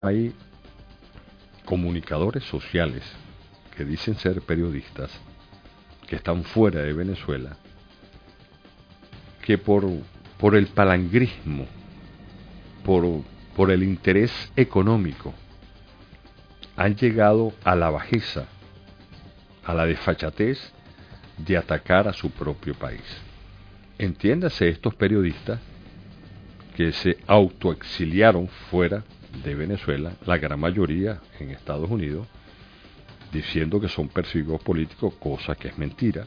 Hay comunicadores sociales que dicen ser periodistas, que están fuera de Venezuela, que por el palangrismo, por el interés económico, han llegado a la bajeza, a la desfachatez de atacar a su propio país. Entiéndase, estos periodistas que se autoexiliaron fuera de Venezuela, la gran mayoría en Estados Unidos, diciendo que son perseguidos políticos, cosa que es mentira.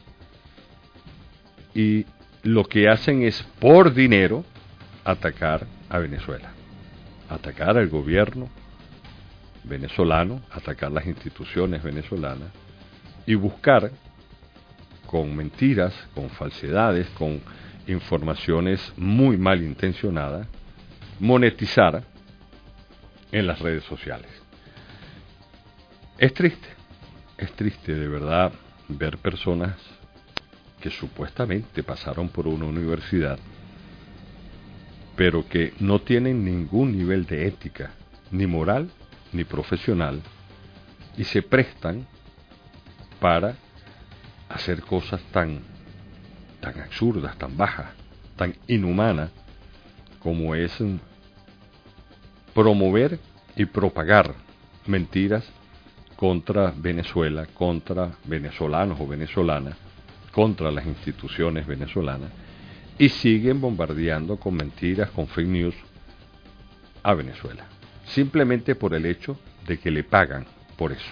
Y lo que hacen es, por dinero, atacar a Venezuela, atacar al gobierno venezolano, atacar las instituciones venezolanas y buscar, con mentiras, con falsedades, con informaciones muy malintencionadas, monetizar en las redes sociales. Es triste de verdad ver personas que supuestamente pasaron por una universidad, pero que no tienen ningún nivel de ética, ni moral, ni profesional, y se prestan para hacer cosas tan absurdas, tan bajas, tan inhumanas, como es promover y propagar mentiras contra Venezuela, contra venezolanos o venezolanas, contra las instituciones venezolanas, y siguen bombardeando con mentiras, con fake news a Venezuela, simplemente por el hecho de que le pagan por eso.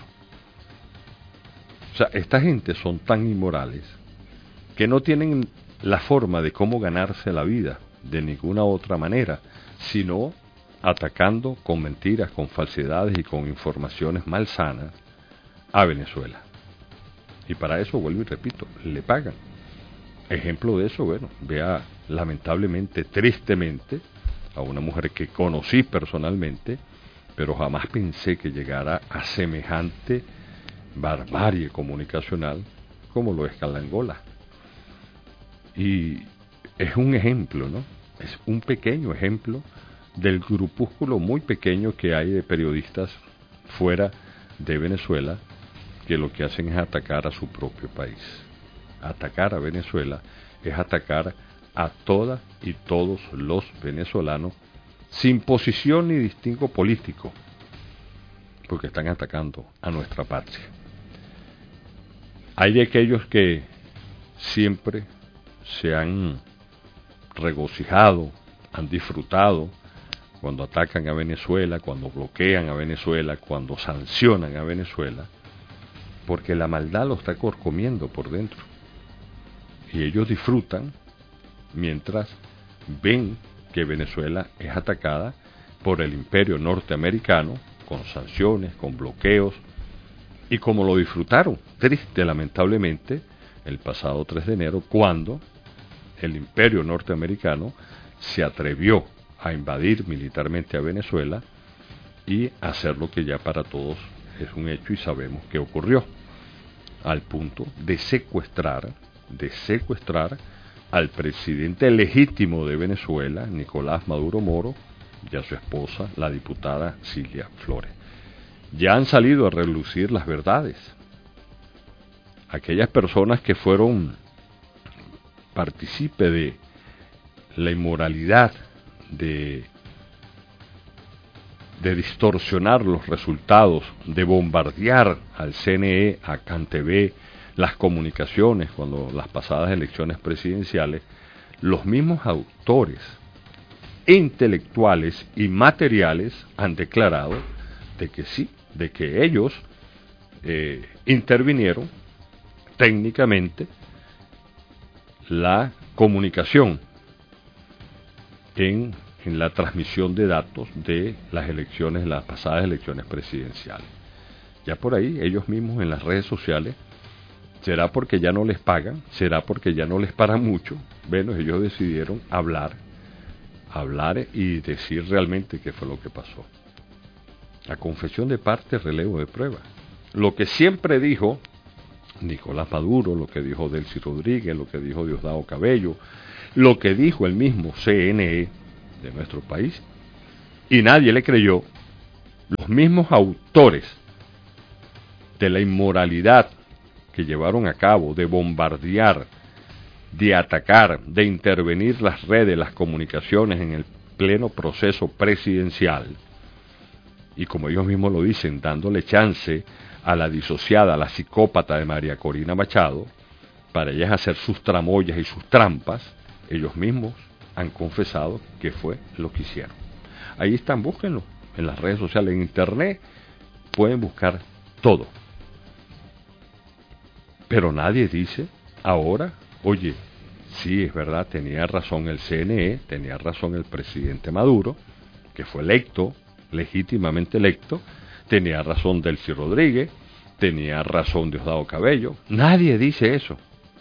O sea, esta gente son tan inmorales que no tienen la forma de cómo ganarse la vida de ninguna otra manera, sino atacando con mentiras, con falsedades y con informaciones malsanas a Venezuela. Y para eso, vuelvo y repito, le pagan. Ejemplo de eso, bueno, vea lamentablemente, tristemente, a una mujer que conocí personalmente, pero jamás pensé que llegara a semejante barbarie comunicacional como lo es Calangola. Y es un ejemplo, ¿no? Es un pequeño ejemplo del grupúsculo muy pequeño que hay de periodistas fuera de Venezuela, que lo que hacen es atacar a su propio país. Atacar a Venezuela es atacar a todas y todos los venezolanos, sin posición ni distingo político, porque están atacando a nuestra patria. Hay de aquellos que siempre se han regocijado, han disfrutado cuando atacan a Venezuela, cuando bloquean a Venezuela, cuando sancionan a Venezuela, porque la maldad lo está corcomiendo por dentro. Y ellos disfrutan mientras ven que Venezuela es atacada por el imperio norteamericano, con sanciones, con bloqueos, y como lo disfrutaron, triste lamentablemente, el pasado 3 de enero, cuando el imperio norteamericano se atrevió a invadir militarmente a Venezuela y hacer lo que ya para todos es un hecho y sabemos que ocurrió, al punto de secuestrar al presidente legítimo de Venezuela, Nicolás Maduro Moro, y a su esposa, la diputada Cilia Flores. Ya han salido a relucir las verdades. Aquellas personas que fueron partícipe de la inmoralidad de distorsionar los resultados, de bombardear al CNE, a CanTV, las comunicaciones cuando las pasadas elecciones presidenciales, los mismos autores intelectuales y materiales han declarado de que sí, de que ellos intervinieron técnicamente la comunicación en la transmisión de datos de las elecciones, las pasadas elecciones presidenciales. Ya por ahí, ellos mismos en las redes sociales, será porque ya no les pagan, será porque ya no les pagan mucho, bueno, ellos decidieron hablar y decir realmente qué fue lo que pasó. La confesión de parte, relevo de prueba. Lo que siempre dijo Nicolás Maduro, lo que dijo Delcy Rodríguez, lo que dijo Diosdado Cabello, lo que dijo el mismo CNE de nuestro país, y nadie le creyó, los mismos autores de la inmoralidad que llevaron a cabo, de bombardear, de atacar, de intervenir las redes, las comunicaciones en el pleno proceso presidencial, y como ellos mismos lo dicen, dándole chance a la disociada, a la psicópata de María Corina Machado, para ellas hacer sus tramoyas y sus trampas, ellos mismos han confesado que fue lo que hicieron. Ahí están, búsquenlo, en las redes sociales, en internet, pueden buscar todo. Pero nadie dice ahora, oye, sí, es verdad, tenía razón el CNE, tenía razón el presidente Maduro, que fue electo, legítimamente electo, tenía razón Delcy Rodríguez, tenía razón Diosdado Cabello. Nadie dice eso.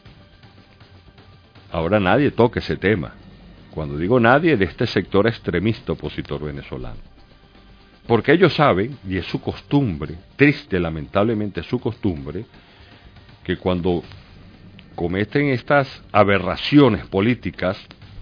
Ahora nadie toca ese tema. Cuando digo nadie, de este sector extremista opositor venezolano. Porque ellos saben, y es su costumbre, triste, lamentablemente es su costumbre, que cuando cometen estas aberraciones políticas,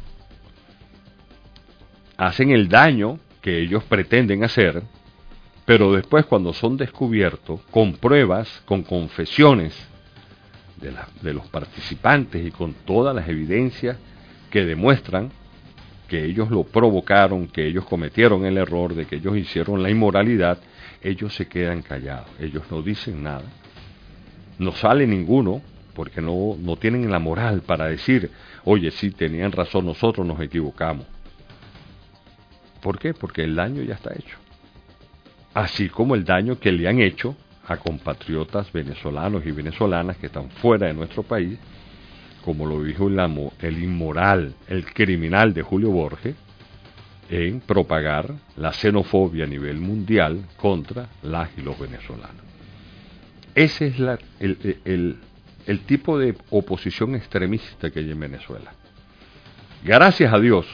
hacen el daño que ellos pretenden hacer, pero después cuando son descubiertos, con pruebas, con confesiones de los participantes y con todas las evidencias que demuestran que ellos lo provocaron, que ellos cometieron el error, de que ellos hicieron la inmoralidad, ellos se quedan callados, ellos no dicen nada. No sale ninguno, porque no tienen la moral para decir, oye, sí, tenían razón, nosotros nos equivocamos. ¿Por qué? Porque el daño ya está hecho. Así como el daño que le han hecho a compatriotas venezolanos y venezolanas que están fuera de nuestro país, como lo dijo el inmoral, el criminal de Julio Borges, en propagar la xenofobia a nivel mundial contra las y los venezolanos. Ese es el tipo de oposición extremista que hay en Venezuela. Gracias a Dios,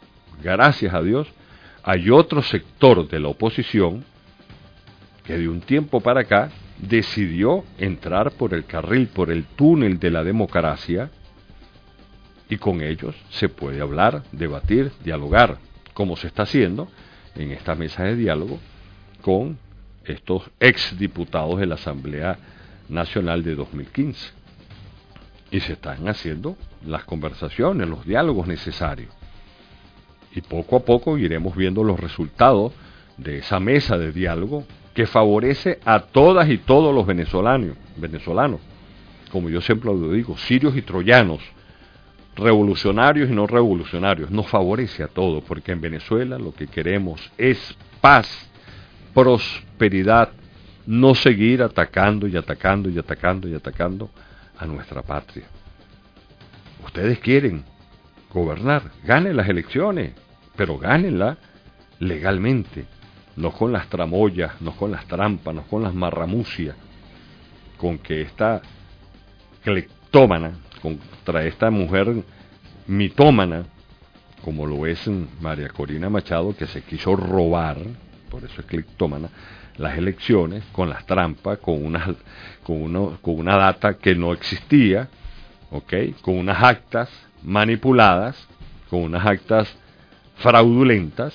hay otro sector de la oposición que de un tiempo para acá decidió entrar por el carril, por el túnel de la democracia, y con ellos se puede hablar, debatir, dialogar, como se está haciendo en esta mesa de diálogo con estos exdiputados de la Asamblea Nacional de 2015. Y se están haciendo las conversaciones, los diálogos necesarios. Y poco a poco iremos viendo los resultados de esa mesa de diálogo que favorece a todas y todos los venezolanos, como yo siempre lo digo, sirios y troyanos, revolucionarios y no revolucionarios, nos favorece a todos, porque en Venezuela lo que queremos es paz, prosperidad, no seguir atacando y atacando y atacando y atacando a nuestra patria. Ustedes quieren gobernar, ganen las elecciones, pero gánenlas legalmente, no con las tramoyas, no con las trampas, no con las marramucias, con que esta cleptómana, contra esta mujer mitómana, como lo es María Corina Machado, que se quiso robar, por eso es cleptómana, las elecciones, con las trampas, con una data que no existía, ¿okay? Con unas actas manipuladas, con unas actas fraudulentas.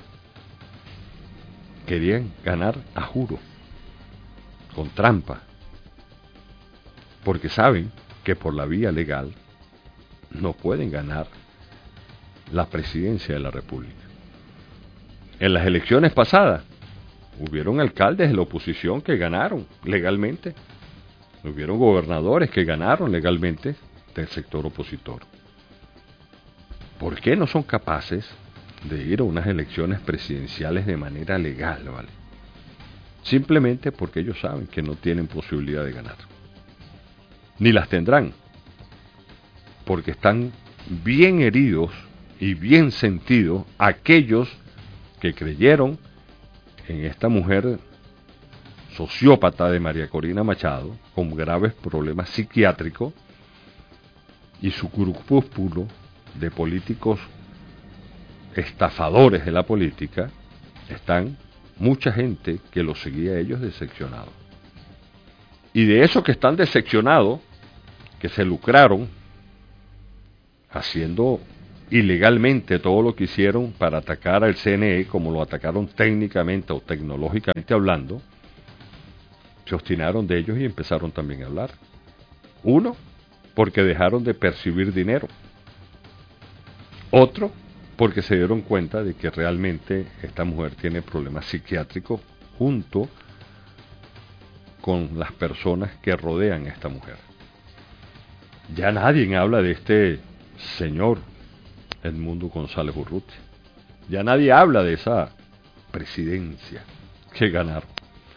Querían ganar a juro, con trampa, porque saben que por la vía legal no pueden ganar la presidencia de la República. En las elecciones pasadas hubieron alcaldes de la oposición que ganaron legalmente, hubieron gobernadores que ganaron legalmente del sector opositor. ¿Por qué no son capaces de ir a unas elecciones presidenciales de manera legal, ¿vale? Simplemente porque ellos saben que no tienen posibilidad de ganar. Ni las tendrán, porque están bien heridos y bien sentidos aquellos que creyeron en esta mujer sociópata de María Corina Machado, con graves problemas psiquiátricos, y su grupúsculo de políticos estafadores de la política, están mucha gente que los seguía a ellos decepcionados. Y de esos que están decepcionados, que se lucraron haciendo ilegalmente todo lo que hicieron para atacar al CNE, como lo atacaron técnicamente o tecnológicamente hablando, se obstinaron de ellos y empezaron también a hablar. Uno, porque dejaron de percibir dinero. Otro, porque se dieron cuenta de que realmente esta mujer tiene problemas psiquiátricos junto con las personas que rodean a esta mujer. Ya nadie habla de este señor Edmundo González Urrutia. Ya nadie habla de esa presidencia que ganaron.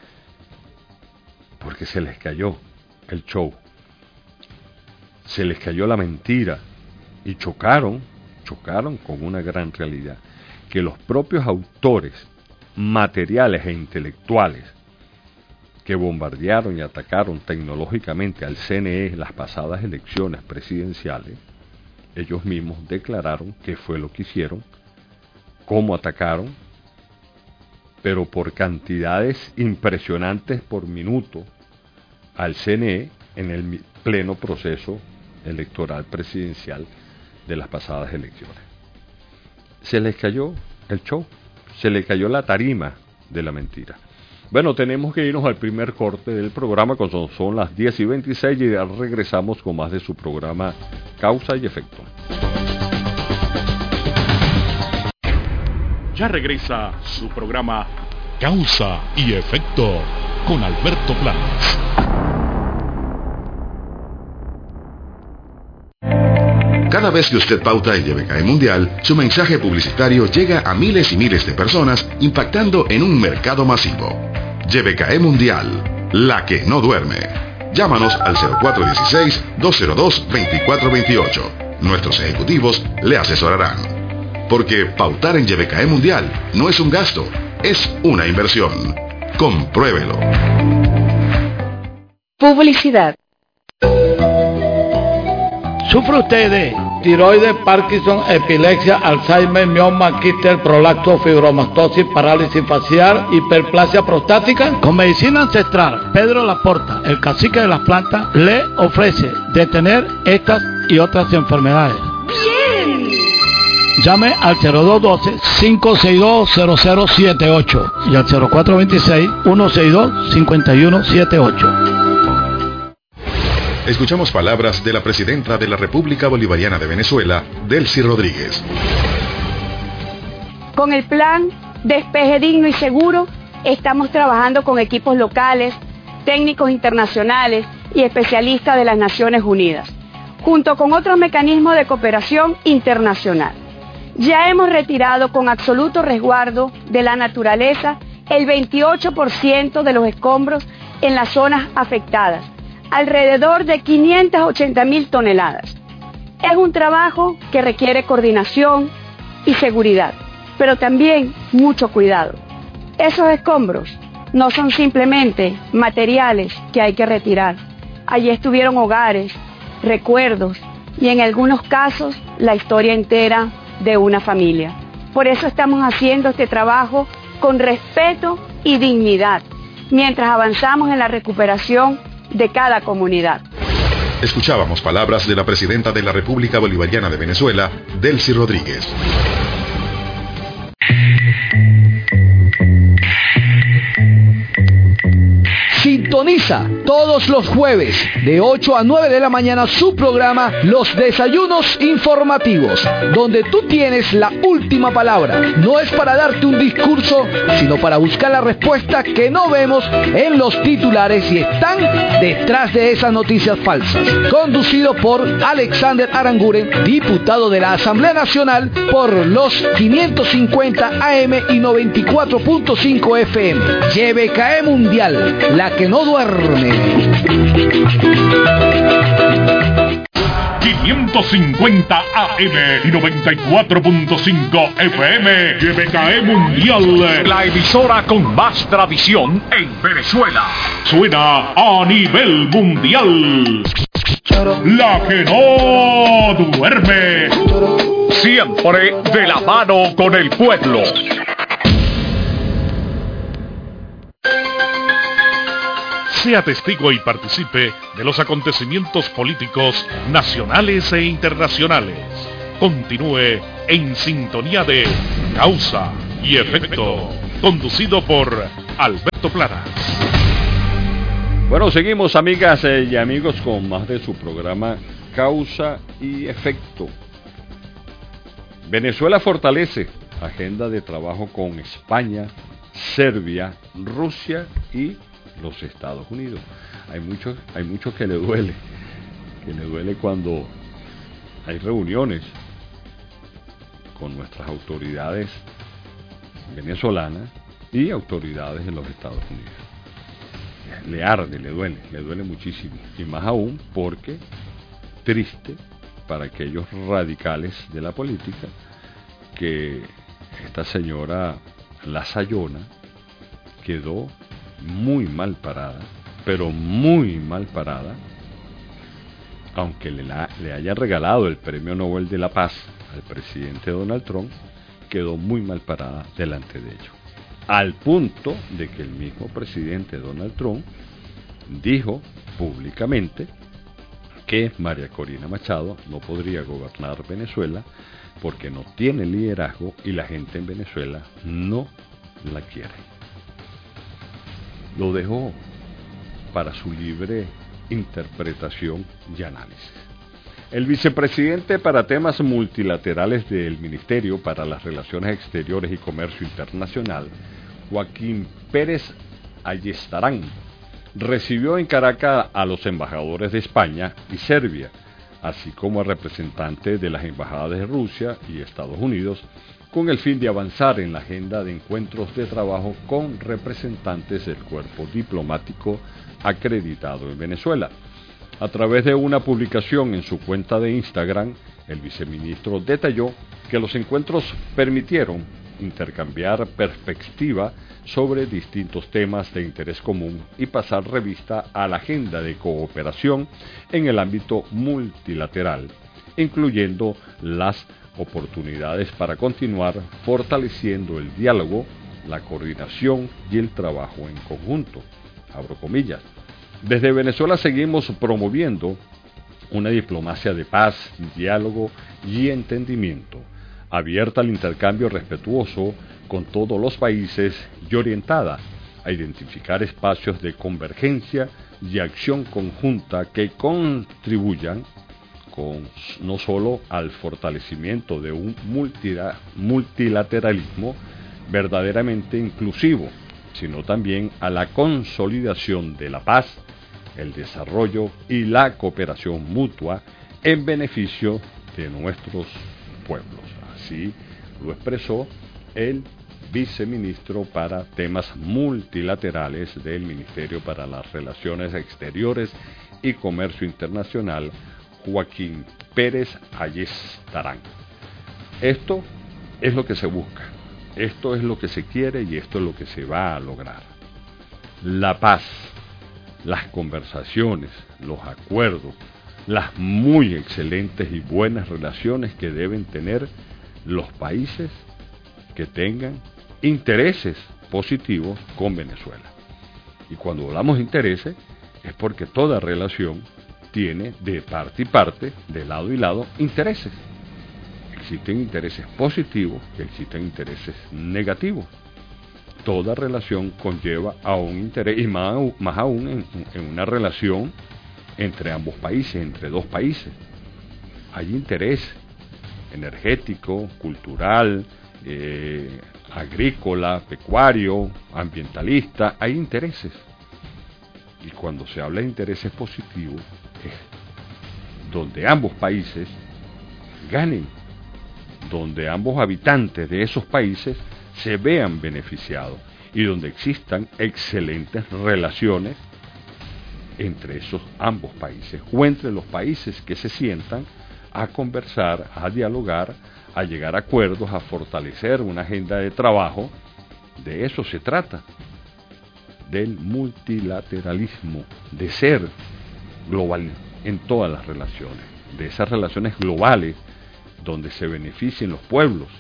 Porque se les cayó el show. Se les cayó la mentira. Y chocaron con una gran realidad. Que los propios autores materiales e intelectuales que bombardearon y atacaron tecnológicamente al CNE en las pasadas elecciones presidenciales, ellos mismos declararon qué fue lo que hicieron, cómo atacaron, pero por cantidades impresionantes por minuto al CNE en el pleno proceso electoral presidencial de las pasadas elecciones. Se les cayó el show, se les cayó la tarima de la mentira. Bueno, tenemos que irnos al primer corte del programa, cuando son las 10:26, y ya regresamos con más de su programa Causa y Efecto. Ya regresa su programa Causa y Efecto con Alberto Planes. Cada vez que usted pauta en YBKE Mundial, su mensaje publicitario llega a miles y miles de personas, impactando en un mercado masivo. YBKE Mundial, la que no duerme. Llámanos al 0416-202-2428. Nuestros ejecutivos le asesorarán. Porque pautar en YBKE Mundial no es un gasto, es una inversión. Compruébelo. Publicidad. ¿Sufre usted de tiroides, Parkinson, epilepsia, Alzheimer, mioma, quiste, prolapso, fibromastosis, parálisis facial, hiperplasia prostática? Con medicina ancestral, Pedro Laporta, el cacique de las plantas, le ofrece detener estas y otras enfermedades. ¡Bien! Llame al 0212-562-0078 y al 0426-162-5178. Escuchamos palabras de la presidenta de la República Bolivariana de Venezuela, Delcy Rodríguez. Con el plan Despeje Digno y Seguro, estamos trabajando con equipos locales, técnicos internacionales y especialistas de las Naciones Unidas, junto con otros mecanismos de cooperación internacional. Ya hemos retirado con absoluto resguardo de la naturaleza el 28% de los escombros en las zonas afectadas, alrededor de 580.000 toneladas. Es un trabajo que requiere coordinación y seguridad, pero también mucho cuidado. Esos escombros no son simplemente materiales que hay que retirar. Allí estuvieron hogares, recuerdos y en algunos casos la historia entera de una familia. Por eso estamos haciendo este trabajo con respeto y dignidad, mientras avanzamos en la recuperación de cada comunidad. Escuchábamos palabras de la presidenta de la República Bolivariana de Venezuela, Delcy Rodríguez. Sintoniza todos los jueves de 8 a 9 de la mañana su programa Los Desayunos Informativos, donde tú tienes la última palabra. No es para darte un discurso, sino para buscar la respuesta que no vemos en los titulares y están detrás de esas noticias falsas. Conducido por Alexander Aranguren, diputado de la Asamblea Nacional por los 550 AM y 94.5 FM. YBKE Mundial, la que no duerme. 550 AM y 94.5 FM. YBKE Mundial, la emisora con más tradición en Venezuela. Suena a nivel mundial. La que no duerme. Siempre de la mano con el pueblo. Sea testigo y participe de los acontecimientos políticos nacionales e internacionales. Continúe en sintonía de Causa y Efecto, conducido por Alberto Plata. Bueno, seguimos, amigas y amigos, con más de su programa Causa y Efecto. Venezuela fortalece agenda de trabajo con España, Serbia, Rusia y los Estados Unidos. Hay muchos que le duele cuando hay reuniones con nuestras autoridades venezolanas y autoridades en los Estados Unidos. Le arde, le duele muchísimo, y más aún porque triste para aquellos radicales de la política que esta señora La Sayona quedó muy mal parada, pero muy mal parada, aunque le haya regalado el Premio Nobel de la Paz al presidente Donald Trump, quedó muy mal parada delante de ellos. Al punto de que el mismo presidente Donald Trump dijo públicamente que María Corina Machado no podría gobernar Venezuela porque no tiene liderazgo y la gente en Venezuela no la quiere. Lo dejó para su libre interpretación y análisis. El vicepresidente para temas multilaterales del Ministerio para las Relaciones Exteriores y Comercio Internacional, Joaquín Pérez Ayestarán, recibió en Caracas a los embajadores de España y Serbia, así como a representantes de las embajadas de Rusia y Estados Unidos, con el fin de avanzar en la agenda de encuentros de trabajo con representantes del cuerpo diplomático acreditado en Venezuela. A través de una publicación en su cuenta de Instagram, el viceministro detalló que los encuentros permitieron intercambiar perspectiva sobre distintos temas de interés común y pasar revista a la agenda de cooperación en el ámbito multilateral, incluyendo las oportunidades para continuar fortaleciendo el diálogo, la coordinación y el trabajo en conjunto. Abro comillas. Desde Venezuela seguimos promoviendo una diplomacia de paz, diálogo y entendimiento, abierta al intercambio respetuoso con todos los países y orientada a identificar espacios de convergencia y acción conjunta que contribuyan no solo al fortalecimiento de un multilateralismo verdaderamente inclusivo, sino también a la consolidación de la paz, el desarrollo y la cooperación mutua en beneficio de nuestros pueblos. Así lo expresó el viceministro para temas multilaterales del Ministerio para las Relaciones Exteriores y Comercio Internacional, Joaquín Pérez Ayestarán. Esto es lo que se busca, esto es lo que se quiere y esto es lo que se va a lograr. La paz, las conversaciones, los acuerdos, las muy excelentes y buenas relaciones que deben tener los países que tengan intereses positivos con Venezuela. Y cuando hablamos de intereses, es porque toda relación tiene de parte y parte, de lado y lado, intereses. Existen intereses positivos y existen intereses negativos. Toda relación conlleva a un interés, y más aún en una relación entre ambos países, entre dos países. Hay interés energético, cultural, agrícola, pecuario, ambientalista, hay intereses. Y cuando se habla de intereses positivos, es donde ambos países ganen, donde ambos habitantes de esos países se vean beneficiados y donde existan excelentes relaciones entre esos ambos países o entre los países que se sientan a conversar, a dialogar, a llegar a acuerdos, a fortalecer una agenda de trabajo. De eso se trata, del multilateralismo, de ser global en todas las relaciones, de esas relaciones globales donde se beneficien los pueblos.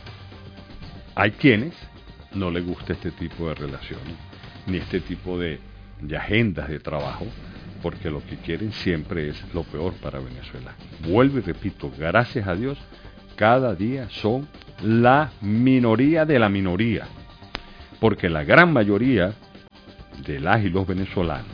Hay quienes no les gusta este tipo de relaciones, ni este tipo de agendas de trabajo, porque lo que quieren siempre es lo peor para Venezuela. Vuelvo y repito, gracias a Dios cada día son la minoría de la minoría, porque la gran mayoría de las y los venezolanos,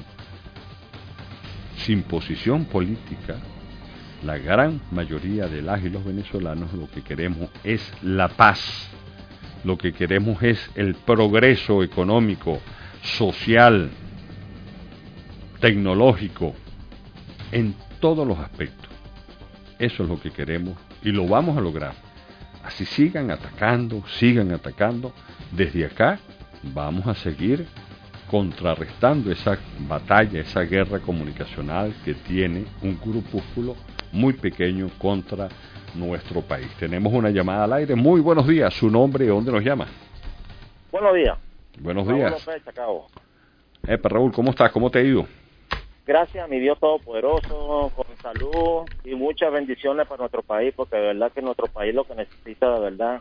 sin posición política, la gran mayoría de las y los venezolanos lo que queremos es la paz, lo que queremos es el progreso económico, social, tecnológico, en todos los aspectos. Eso es lo que queremos y lo vamos a lograr. Así sigan atacando, desde acá vamos a seguir contrarrestando esa batalla, esa guerra comunicacional que tiene un grupúsculo muy pequeño contra nuestro país. Tenemos una llamada al aire. Muy buenos días. ¿Su nombre y dónde nos llama? Buenos días. Buenos Raúl días. López, Chacao. Raúl, ¿cómo estás? ¿Cómo te ha ido? Gracias a mi Dios Todopoderoso, con salud y muchas bendiciones para nuestro país, porque de verdad que nuestro país lo que necesita, de verdad,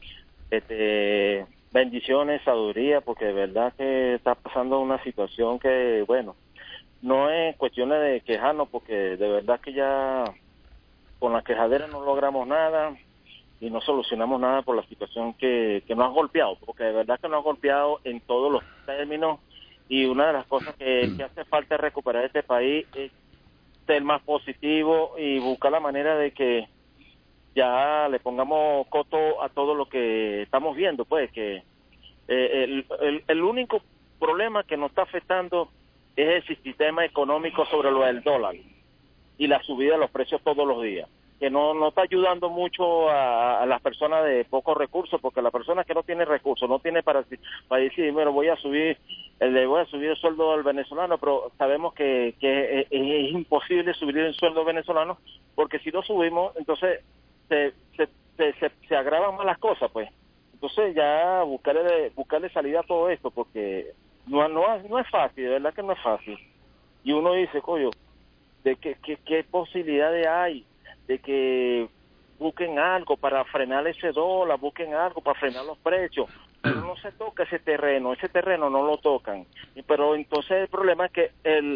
bendiciones, sabiduría, porque de verdad que está pasando una situación que, bueno, no es cuestión de quejarnos, porque de verdad que ya con la quejadera no logramos nada y no solucionamos nada por la situación que nos ha golpeado, porque de verdad que nos ha golpeado en todos los términos. Y una de las cosas que hace falta recuperar este país es ser más positivo y buscar la manera de que ya le pongamos coto a todo lo que estamos viendo, pues que el único problema que nos está afectando es el sistema económico sobre lo del dólar y la subida de los precios todos los días, que no está ayudando mucho a las personas de pocos recursos, porque la persona que no tiene recursos, no tiene para decir, bueno, le voy a subir el sueldo al venezolano, pero sabemos que es imposible subir el sueldo venezolano, porque si lo subimos, entonces se agravan más las cosas, pues. Entonces ya buscarle salida a todo esto, porque no es fácil, de verdad que no es fácil. Y uno dice, coño, de qué posibilidades hay de que busquen algo para frenar ese dólar, busquen algo para frenar los precios, pero no se toca ese terreno no lo tocan. Pero entonces el problema es que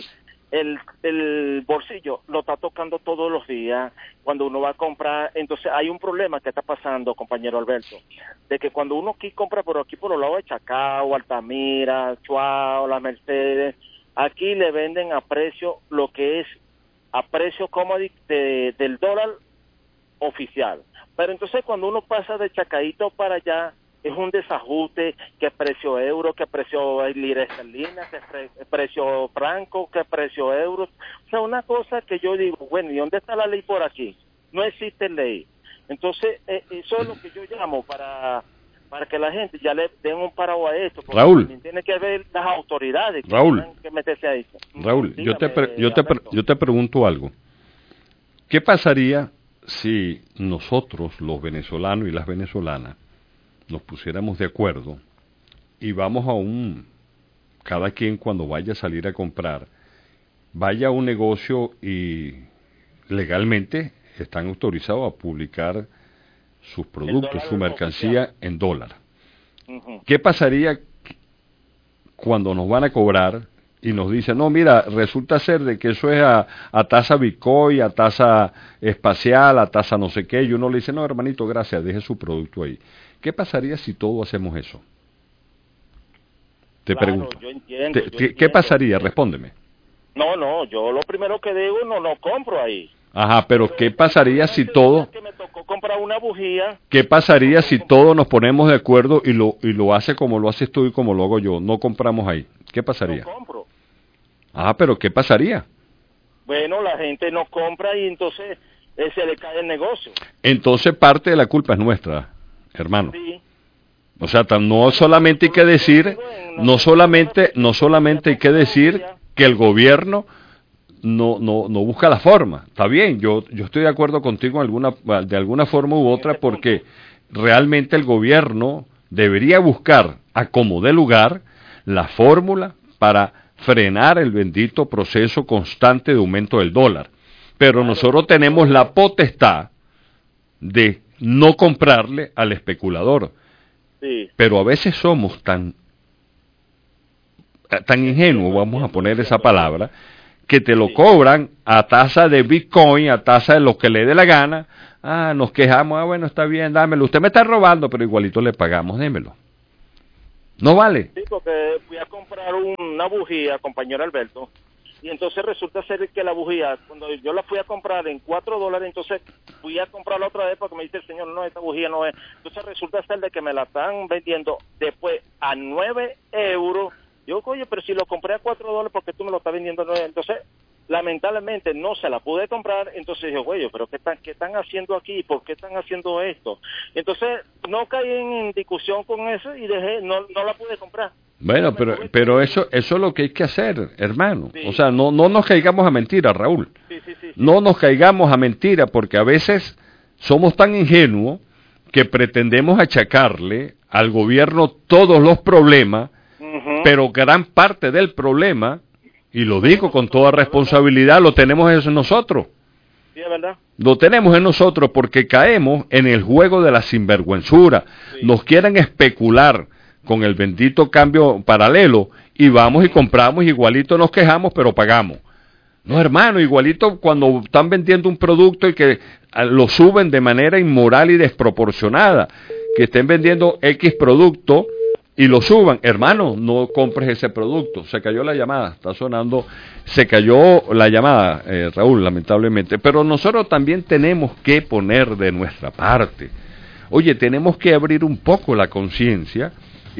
el bolsillo lo está tocando todos los días cuando uno va a comprar. Entonces hay un problema que está pasando, compañero Alberto, de que cuando uno aquí compra por los lados de Chacao, Altamira, Chuao, La Mercedes, aquí le venden a precio lo que es a precio commodity del dólar oficial. Pero entonces cuando uno pasa de Chacaíto para allá, es un desajuste, que precio euro, que precio lira esterlina, que precio franco, que precio euros. O sea, una cosa que yo digo, bueno, ¿y dónde está la ley por aquí? No existe ley. Entonces, eso es lo que yo llamo para que la gente ya le den un paro a esto. Porque Raúl. también tiene que ver las autoridades que Raúl. tienen que meterse a eso. Raúl, Dígame, yo te pregunto algo. ¿Qué pasaría si nosotros, los venezolanos y las venezolanas, nos pusiéramos de acuerdo y vamos cada quien cuando vaya a salir a comprar, vaya a un negocio y legalmente están autorizados a publicar sus productos, su mercancía en dólar? Uh-huh. ¿Qué pasaría cuando nos van a cobrar y nos dicen, no, mira, resulta ser de que eso es a tasa Bitcoin, a tasa espacial, a tasa no sé qué, y uno le dice, no, hermanito, gracias, deje su producto ahí? ¿Qué pasaría si todos hacemos eso? Te pregunto. Yo entiendo, ¿Qué pasaría? Respóndeme. No, yo lo primero que digo, no compro ahí. Ajá, pero ¿qué pasaría si todo... Que me tocó comprar una bujía. ¿Qué pasaría si todos nos ponemos de acuerdo y lo hace como lo haces tú y como lo hago yo? No compramos ahí. ¿Qué pasaría? No compro. Ah, pero ¿qué pasaría? Bueno, la gente no compra y entonces se le cae el negocio. Entonces parte de la culpa es nuestra, hermano. Sí. O sea, no solamente hay que decir, no solamente hay que decir que el gobierno no busca la forma. Está bien, yo estoy de acuerdo contigo de alguna forma u otra, porque realmente el gobierno debería buscar, a como dé lugar, la fórmula para frenar el bendito proceso constante de aumento del dólar. Pero nosotros tenemos la potestad de no comprarle al especulador. Sí. Pero a veces somos tan ingenuos, vamos a poner esa palabra, que te lo cobran a tasa de Bitcoin, a tasa de lo que le dé la gana. Nos quejamos, bueno, está bien, dámelo. Usted me está robando, pero igualito le pagamos, démelo. ¿No vale? Sí, porque fui a comprar una bujía, compañero Alberto, y entonces resulta ser que la bujía, cuando yo la fui a comprar en $4, entonces fui a comprarla otra vez porque me dice el señor, no, esta bujía no es. Entonces resulta ser de que me la están vendiendo después a 9 euros. Yo, oye, pero si lo compré a $4, ¿por qué tú me lo estás vendiendo a 9? Entonces, lamentablemente no se la pude comprar. Entonces yo, oye, pero ¿qué están haciendo aquí? ¿Por qué están haciendo esto? Entonces no caí en discusión con eso y no la pude comprar. Bueno, pero eso es lo que hay que hacer, hermano. Sí. O sea, no nos caigamos a mentira, Raúl. Sí. No nos caigamos a mentira, porque a veces somos tan ingenuos que pretendemos achacarle al gobierno todos los problemas, pero gran parte del problema, y lo digo con toda responsabilidad, lo tenemos en nosotros. Sí, es verdad. Lo tenemos en nosotros porque caemos en el juego de la sinvergüenzura. Sí. Nos quieren especular con el bendito cambio paralelo y vamos y compramos, igualito nos quejamos, pero pagamos. No, hermano, igualito cuando están vendiendo un producto y que lo suben de manera inmoral y desproporcionada, que estén vendiendo X producto y lo suban, hermano, no compres ese producto. Se cayó la llamada, está sonando, se cayó la llamada, Raúl, lamentablemente, pero nosotros también tenemos que poner de nuestra parte. Oye, tenemos que abrir un poco la conciencia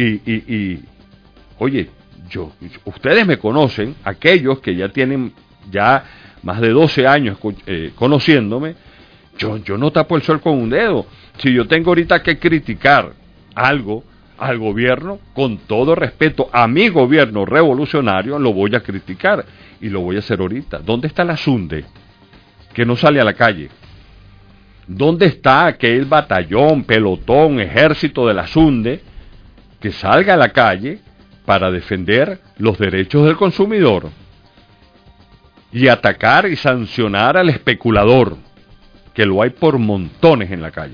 y oye, ustedes me conocen, aquellos que ya tienen ya más de 12 años conociéndome, yo no tapo el sol con un dedo. Si yo tengo ahorita que criticar algo al gobierno, con todo respeto a mi gobierno revolucionario, lo voy a criticar y lo voy a hacer ahorita. ¿Dónde está la SUNDE que no sale a la calle? ¿Dónde está aquel batallón, pelotón, ejército de la SUNDE que salga a la calle para defender los derechos del consumidor y atacar y sancionar al especulador, que lo hay por montones en la calle?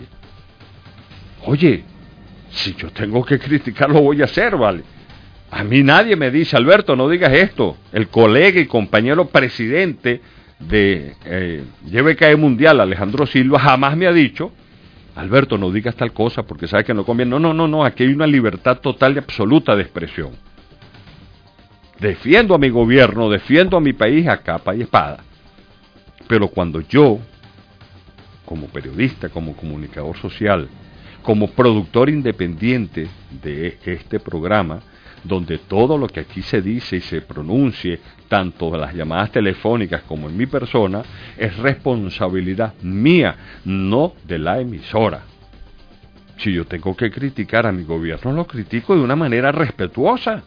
Oye, si yo tengo que criticar, lo voy a hacer, ¿vale? A mí nadie me dice, Alberto, no digas esto. El colega y compañero presidente de YBKE Mundial, Alejandro Silva, jamás me ha dicho, Alberto, no digas tal cosa porque sabes que no conviene. No, aquí hay una libertad total y absoluta de expresión. Defiendo a mi gobierno, defiendo a mi país a capa y espada. Pero cuando yo, como periodista, como comunicador social, como productor independiente de este programa, donde todo lo que aquí se dice y se pronuncie, tanto en las llamadas telefónicas como en mi persona, es responsabilidad mía, no de la emisora. Si yo tengo que criticar a mi gobierno, lo critico de una manera respetuosa.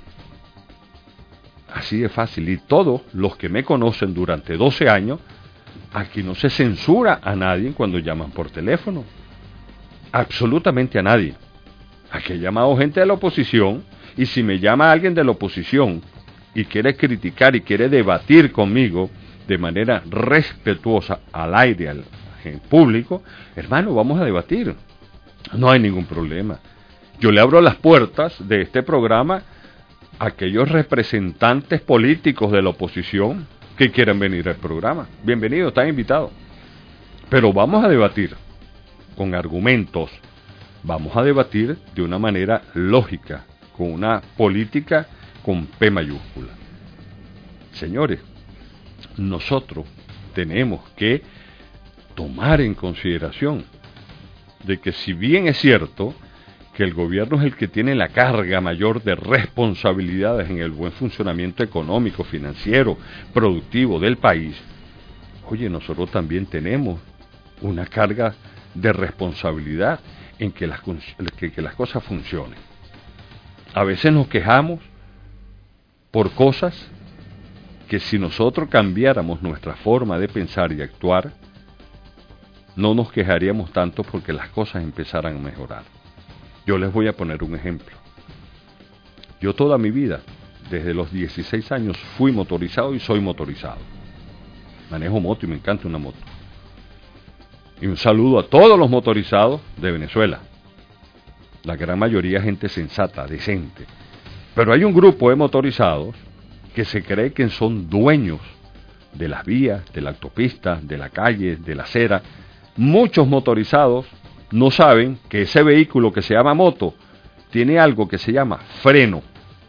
Así de fácil. Y todos los que me conocen durante 12 años, aquí no se censura a nadie cuando llaman por teléfono. Absolutamente a nadie. Aquí he llamado gente de la oposición, y si me llama alguien de la oposición y quiere criticar y quiere debatir conmigo de manera respetuosa al aire, en público, hermano, vamos a debatir. No hay ningún problema. Yo le abro las puertas de este programa a aquellos representantes políticos de la oposición que quieran venir al programa. Bienvenidos, están invitados. Pero vamos a debatir con argumentos, vamos a debatir de una manera lógica, con una política con P mayúscula. Señores, nosotros tenemos que tomar en consideración de que si bien es cierto que el gobierno es el que tiene la carga mayor de responsabilidades en el buen funcionamiento económico, financiero, productivo del país, oye, nosotros también tenemos una carga de responsabilidad en que las cosas funcionen. A veces nos quejamos por cosas que si nosotros cambiáramos nuestra forma de pensar y actuar, no nos quejaríamos tanto porque las cosas empezaran a mejorar. Yo les voy a poner un ejemplo. Yo toda mi vida, desde los 16 años, fui motorizado y soy motorizado. Manejo moto y me encanta una moto. Y un saludo a todos los motorizados de Venezuela. La gran mayoría gente sensata, decente. Pero hay un grupo de motorizados que se cree que son dueños de las vías, de la autopista, de la calle, de la acera. Muchos motorizados no saben que ese vehículo que se llama moto tiene algo que se llama freno.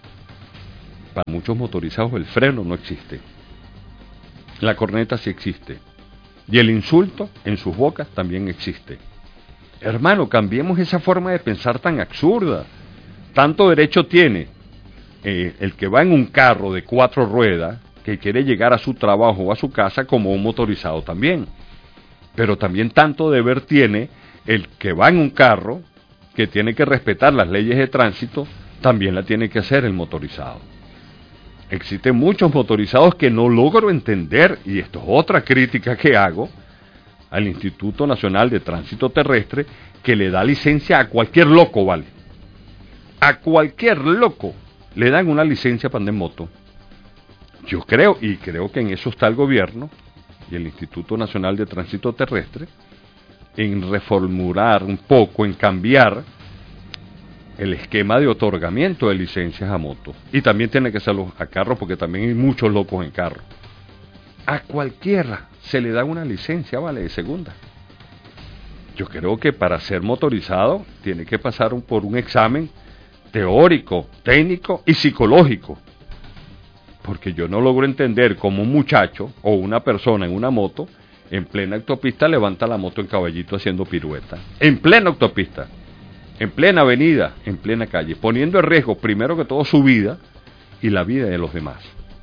Para muchos motorizados el freno no existe. La corneta sí existe. Y el insulto en sus bocas también existe. Hermano, cambiemos esa forma de pensar tan absurda. Tanto derecho tiene el que va en un carro de 4 ruedas, que quiere llegar a su trabajo o a su casa, como un motorizado también. Pero también tanto deber tiene el que va en un carro, que tiene que respetar las leyes de tránsito, también la tiene que hacer el motorizado. Existen muchos motorizados que no logro entender, y esto es otra crítica que hago al Instituto Nacional de Tránsito Terrestre, que le da licencia a cualquier loco, ¿vale? A cualquier loco le dan una licencia para andar en moto. Yo creo que en eso está el gobierno y el Instituto Nacional de Tránsito Terrestre, en reformular un poco, en cambiar el esquema de otorgamiento de licencias a moto. Y también tiene que ser a carro, porque también hay muchos locos en carro. A cualquiera se le da una licencia, ¿vale?, de segunda. Yo creo que para ser motorizado tiene que pasar por un examen teórico, técnico y psicológico. Porque yo no logro entender cómo un muchacho o una persona en una moto, en plena autopista, levanta la moto en caballito haciendo pirueta. En plena autopista, en plena avenida, en plena calle, poniendo en riesgo primero que todo su vida y la vida de los demás.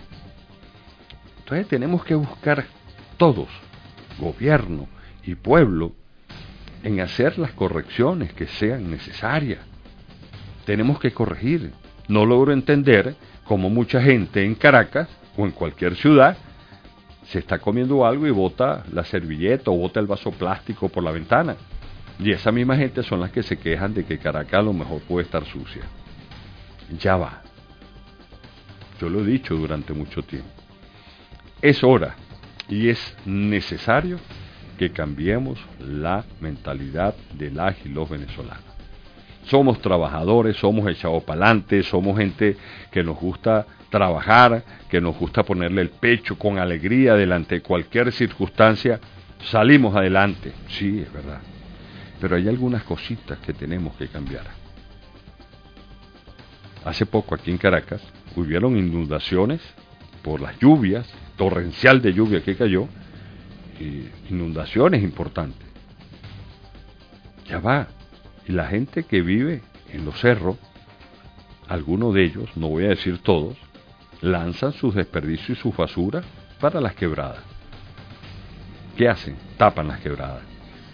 Entonces tenemos que buscar todos, gobierno y pueblo, en hacer las correcciones que sean necesarias. Tenemos que corregir. No logro entender cómo mucha gente en Caracas o en cualquier ciudad se está comiendo algo y bota la servilleta o bota el vaso plástico por la ventana. Y esa misma gente son las que se quejan de que Caracas a lo mejor puede estar sucia. Ya va. Yo lo he dicho durante mucho tiempo. Es hora y es necesario que cambiemos la mentalidad de las y los venezolanos. Somos trabajadores, somos echados para adelante, somos gente que nos gusta trabajar, que nos gusta ponerle el pecho con alegría delante de cualquier circunstancia. Salimos adelante, sí, es verdad. Pero hay algunas cositas que tenemos que cambiar. Hace poco aquí en Caracas hubieron inundaciones por las lluvias, torrencial de lluvia que cayó, y inundaciones importantes. Ya va. Y la gente que vive en los cerros, algunos de ellos, no voy a decir todos, lanzan sus desperdicios y sus basuras para las quebradas. ¿Qué hacen? Tapan las quebradas.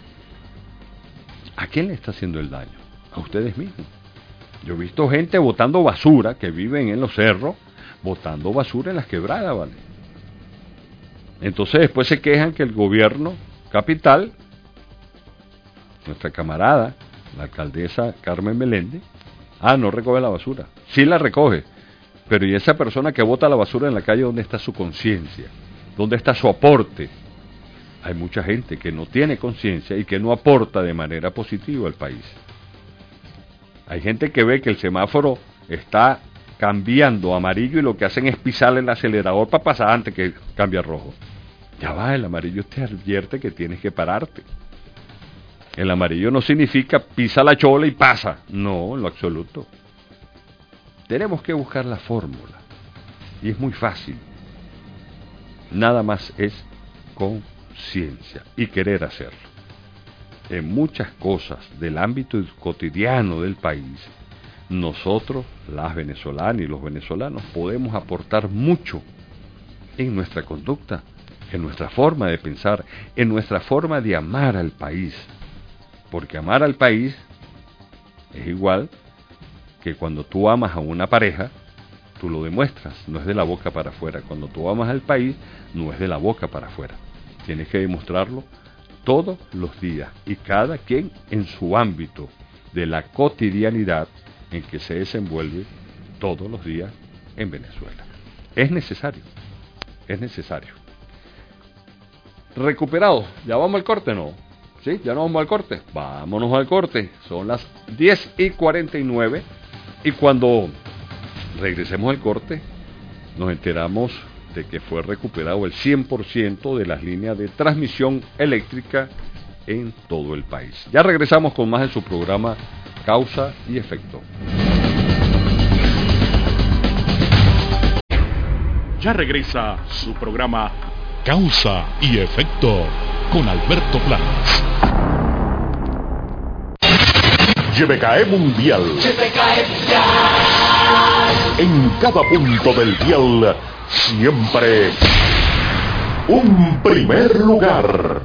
¿A quién le está haciendo el daño? A ustedes mismos. Yo he visto gente botando basura, que viven en los cerros, botando basura en las quebradas, ¿vale? Entonces después se quejan que el gobierno capital, nuestra camarada, la alcaldesa Carmen Meléndez, no recoge la basura. Sí la recoge, pero ¿y esa persona que bota la basura en la calle, dónde está su conciencia? ¿Dónde está su aporte? Hay mucha gente que no tiene conciencia y que no aporta de manera positiva al país. Hay gente que ve que el semáforo está cambiando a amarillo y lo que hacen es pisarle el acelerador para pasar antes que cambie a rojo. Ya va, el amarillo te advierte que tienes que pararte. El amarillo no significa pisa la chola y pasa. No, en lo absoluto. Tenemos que buscar la fórmula. Y es muy fácil. Nada más es conciencia y querer hacerlo. En muchas cosas del ámbito cotidiano del país, nosotros, las venezolanas y los venezolanos, podemos aportar mucho en nuestra conducta, en nuestra forma de pensar, en nuestra forma de amar al país. Porque amar al país es igual que cuando tú amas a una pareja, tú lo demuestras, no es de la boca para afuera. Cuando tú amas al país, no es de la boca para afuera. Tienes que demostrarlo todos los días y cada quien en su ámbito de la cotidianidad en que se desenvuelve todos los días en Venezuela. Es necesario, es necesario. Recuperado, ¿ya vamos al corte? No. ¿Sí? ¿Ya no vamos al corte? Vámonos al corte. Son las 10:49 y cuando regresemos al corte nos enteramos de que fue recuperado el 100% de las líneas de transmisión eléctrica en todo el país. Ya regresamos con más en su programa Causa y Efecto. Ya regresa su programa Causa y Efecto con Alberto Planas. YBKE Mundial. En cada punto del dial, siempre un primer lugar.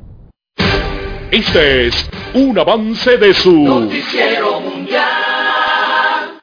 Este es un avance de su Noticiero Mundial.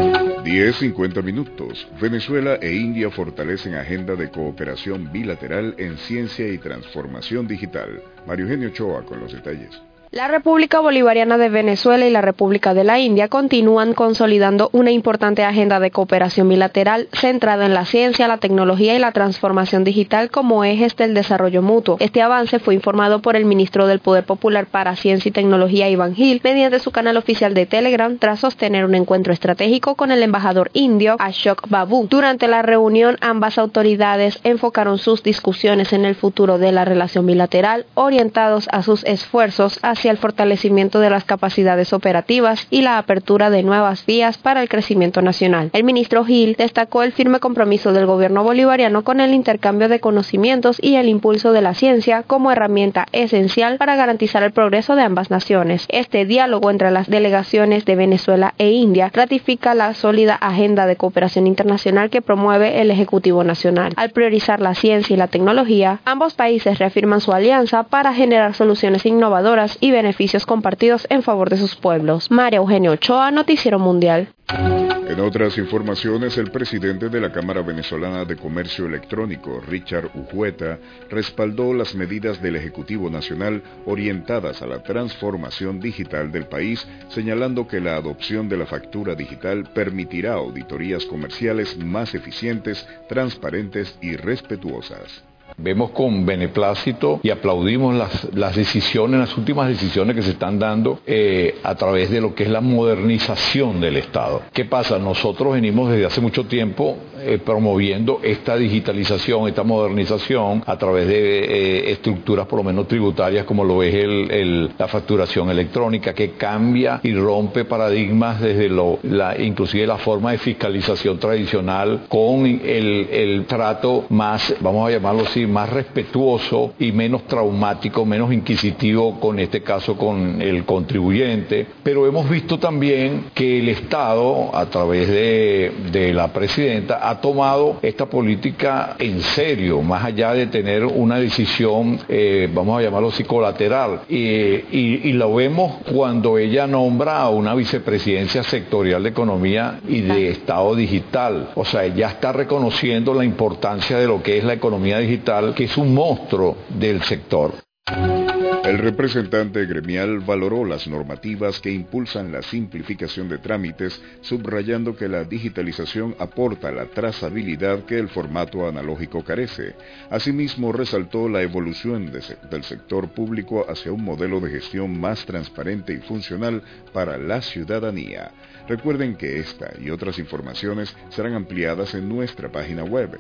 10:50 minutos. Venezuela e India fortalecen agenda de cooperación bilateral en ciencia y transformación digital. Mario Eugenio Ochoa con los detalles. La República Bolivariana de Venezuela y la República de la India continúan consolidando una importante agenda de cooperación bilateral centrada en la ciencia, la tecnología y la transformación digital como ejes del desarrollo mutuo. Este avance fue informado por el ministro del Poder Popular para Ciencia y Tecnología, Iván Gil, mediante su canal oficial de Telegram, tras sostener un encuentro estratégico con el embajador indio Ashok Babu. Durante la reunión, ambas autoridades enfocaron sus discusiones en el futuro de la relación bilateral, orientados a sus esfuerzos hacia el fortalecimiento de las capacidades operativas y la apertura de nuevas vías para el crecimiento nacional. El ministro Gil destacó el firme compromiso del gobierno bolivariano con el intercambio de conocimientos y el impulso de la ciencia como herramienta esencial para garantizar el progreso de ambas naciones. Este diálogo entre las delegaciones de Venezuela e India ratifica la sólida agenda de cooperación internacional que promueve el Ejecutivo Nacional. Al priorizar la ciencia y la tecnología, ambos países reafirman su alianza para generar soluciones innovadoras y beneficios compartidos en favor de sus pueblos. María Eugenio Ochoa, Noticiero Mundial. En otras informaciones, el presidente de la Cámara Venezolana de Comercio Electrónico, Richard Ujueta, respaldó las medidas del Ejecutivo Nacional orientadas a la transformación digital del país, señalando que la adopción de la factura digital permitirá auditorías comerciales más eficientes, transparentes y respetuosas. Vemos con beneplácito y aplaudimos las decisiones, las últimas decisiones que se están dando a través de lo que es la modernización del Estado. ¿Qué pasa? Nosotros venimos desde hace mucho tiempo promoviendo esta digitalización, esta modernización a través de estructuras por lo menos tributarias como lo es la facturación electrónica, que cambia y rompe paradigmas desde inclusive la forma de fiscalización tradicional con el trato más, vamos a llamarlo así, más respetuoso y menos traumático, menos inquisitivo con este caso con el contribuyente. Pero hemos visto también que el Estado, a través de la presidenta, ha tomado esta política en serio, más allá de tener una decisión, vamos a llamarlo así, colateral. Y lo vemos cuando ella nombra a una vicepresidencia sectorial de Economía y de Estado Digital. O sea, ella está reconociendo la importancia de lo que es la economía digital, que es un monstruo del sector. El representante gremial valoró las normativas que impulsan la simplificación de trámites, subrayando que la digitalización aporta la trazabilidad que el formato analógico carece. Asimismo, resaltó la evolución del sector público hacia un modelo de gestión más transparente y funcional para la ciudadanía. Recuerden que esta y otras informaciones serán ampliadas en nuestra página web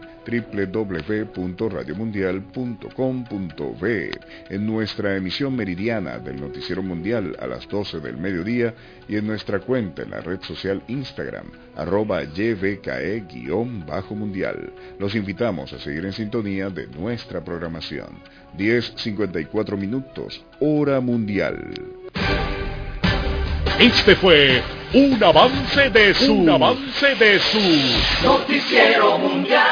www.radiomundial.com.be, en nuestra emisión meridiana del Noticiero Mundial a las 12 del mediodía y en nuestra cuenta en la red social Instagram, @YBKE_mundial. Los invitamos a seguir en sintonía de nuestra programación. 10:54 minutos, hora mundial. Este fue un avance de su Noticiero Mundial.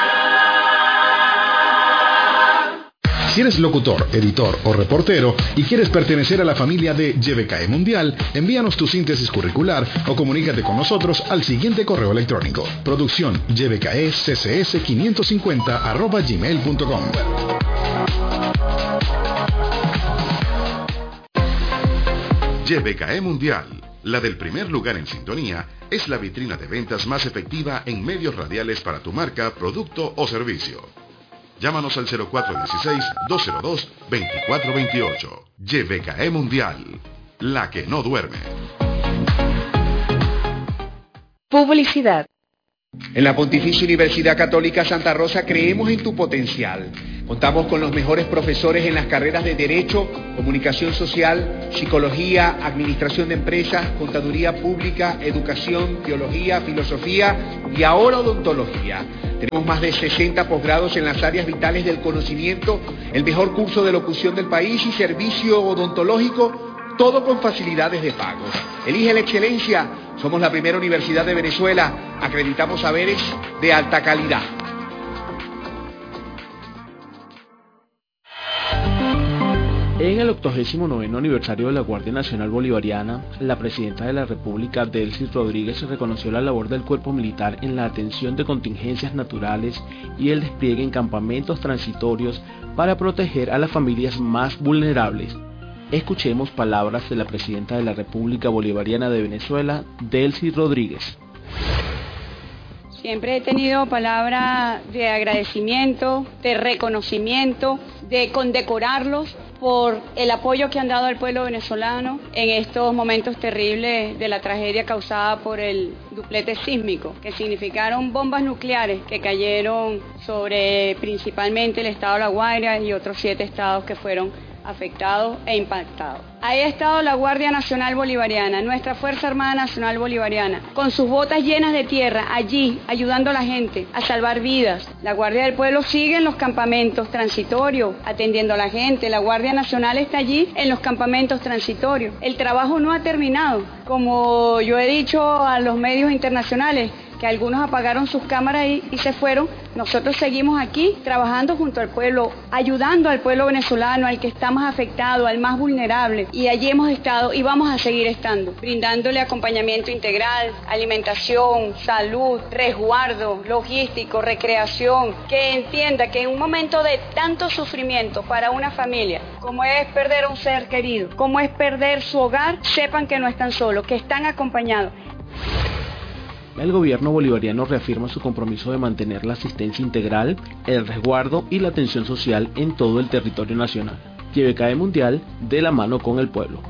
Si eres locutor, editor o reportero y quieres pertenecer a la familia de YBKE Mundial, envíanos tu síntesis curricular o comunícate con nosotros al siguiente correo electrónico: producción ybkeccs550@gmail.com. YBKE Mundial, la del primer lugar en sintonía, es la vitrina de ventas más efectiva en medios radiales para tu marca, producto o servicio. Llámanos al 0416-202-2428. YBKE Mundial, la que no duerme. Publicidad. En la Pontificia Universidad Católica Santa Rosa creemos en tu potencial. Contamos con los mejores profesores en las carreras de Derecho, Comunicación Social, Psicología, Administración de Empresas, Contaduría Pública, Educación, Teología, Filosofía y ahora Odontología. Tenemos más de 60 posgrados en las áreas vitales del conocimiento, el mejor curso de locución del país y servicio odontológico, todo con facilidades de pago. Elige la excelencia. Somos la primera universidad de Venezuela. Acreditamos saberes de alta calidad. En el 89º aniversario de la Guardia Nacional Bolivariana, la Presidenta de la República, Delcy Rodríguez, reconoció la labor del cuerpo militar en la atención de contingencias naturales y el despliegue en campamentos transitorios para proteger a las familias más vulnerables. Escuchemos palabras de la Presidenta de la República Bolivariana de Venezuela, Delcy Rodríguez. Siempre he tenido palabras de agradecimiento, de reconocimiento, de condecorarlos por el apoyo que han dado al pueblo venezolano en estos momentos terribles de la tragedia causada por el duplete sísmico, que significaron bombas nucleares que cayeron sobre principalmente el estado de La Guaira y otros 7 estados que fueron afectados e impactados. Ahí ha estado la Guardia Nacional Bolivariana, nuestra Fuerza Armada Nacional Bolivariana, con sus botas llenas de tierra, allí, ayudando a la gente a salvar vidas. La Guardia del Pueblo sigue en los campamentos transitorios, atendiendo a la gente. La Guardia Nacional está allí en los campamentos transitorios. El trabajo no ha terminado. Como yo he dicho a los medios internacionales, que algunos apagaron sus cámaras y se fueron, nosotros seguimos aquí trabajando junto al pueblo, ayudando al pueblo venezolano, al que está más afectado, al más vulnerable, y allí hemos estado y vamos a seguir estando, brindándole acompañamiento integral, alimentación, salud, resguardo, logístico, recreación, que entienda que en un momento de tanto sufrimiento para una familia, como es perder a un ser querido, como es perder su hogar, sepan que no están solos, que están acompañados. El gobierno bolivariano reafirma su compromiso de mantener la asistencia integral, el resguardo y la atención social en todo el territorio nacional. YBKE Mundial, de la mano con el pueblo.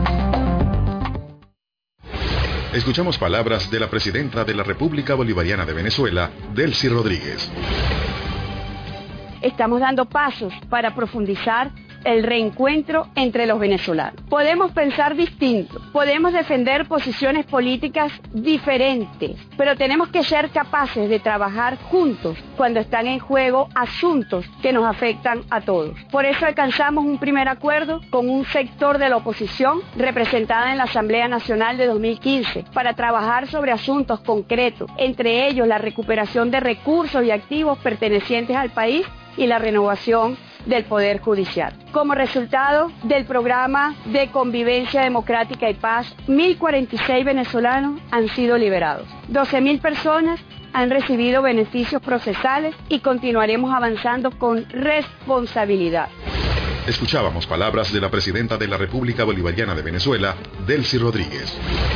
Escuchamos palabras de la Presidenta de la República Bolivariana de Venezuela, Delcy Rodríguez. Estamos dando pasos para profundizar el reencuentro entre los venezolanos. Podemos pensar distinto, podemos defender posiciones políticas diferentes, pero tenemos que ser capaces de trabajar juntos cuando están en juego asuntos que nos afectan a todos. Por eso alcanzamos un primer acuerdo con un sector de la oposición representada en la Asamblea Nacional de 2015 para trabajar sobre asuntos concretos, entre ellos la recuperación de recursos y activos pertenecientes al país y la renovación del Poder Judicial. Como resultado del programa de convivencia democrática y paz, 1.046 venezolanos han sido liberados. 12.000 personas han recibido beneficios procesales y continuaremos avanzando con responsabilidad. Escuchábamos palabras de la Presidenta de la República Bolivariana de Venezuela, Delcy Rodríguez.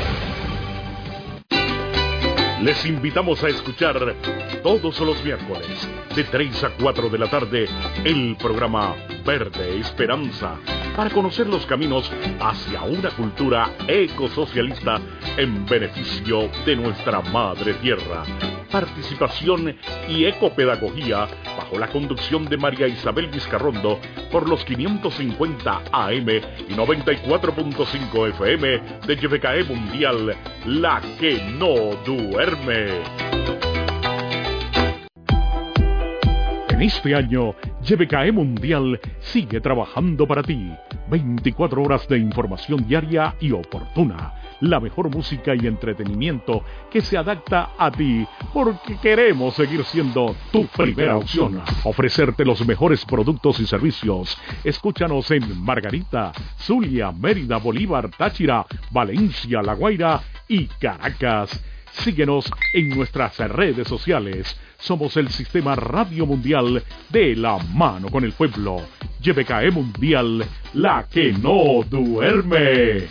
Les invitamos a escuchar todos los miércoles de 3 a 4 de la tarde el programa Verde Esperanza para conocer los caminos hacia una cultura ecosocialista en beneficio de nuestra madre tierra. Participación y ecopedagogía bajo la conducción de María Isabel Vizcarrondo por los 550 AM y 94.5 FM de YBKE Mundial, la que no duerme. En este año, YBKE Mundial sigue trabajando para ti. 24 horas de información diaria y oportuna. La mejor música y entretenimiento que se adapta a ti, porque queremos seguir siendo tu primera opción. Ofrecerte los mejores productos y servicios. Escúchanos en Margarita, Zulia, Mérida, Bolívar, Táchira, Valencia, La Guaira y Caracas. Síguenos en nuestras redes sociales. Somos el Sistema Radio Mundial de la mano con el pueblo. YBKE Mundial, la que no duerme.